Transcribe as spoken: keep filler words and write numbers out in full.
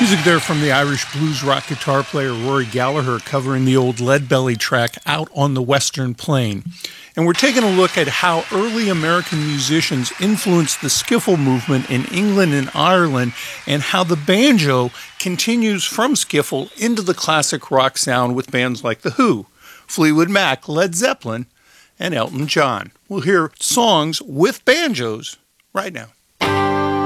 Music there from the Irish blues rock guitar player Rory Gallagher covering the old Leadbelly track Out on the Western Plain. And we're taking a look at how early American musicians influenced the skiffle movement in England and Ireland, and how the banjo continues from skiffle into the classic rock sound with bands like The Who, Fleetwood Mac, Led Zeppelin, and Elton John. We'll hear songs with banjos right now.